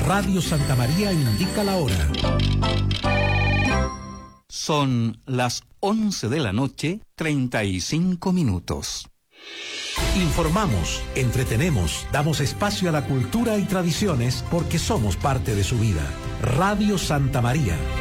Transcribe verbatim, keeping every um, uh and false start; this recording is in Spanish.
Radio Santa María indica la hora. Son las once de la noche, treinta y cinco minutos. Informamos, entretenemos, damos espacio a la cultura y tradiciones porque somos parte de su vida. Radio Santa María.